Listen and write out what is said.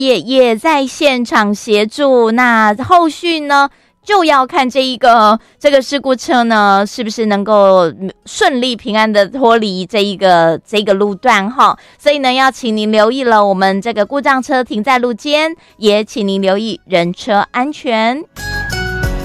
也在现场协助。那后续呢，就要看这个事故车呢，是不是能够顺利平安的脱离这个路段哈。所以呢，要请您留意了，我们这个故障车停在路肩，也请您留意人车安全。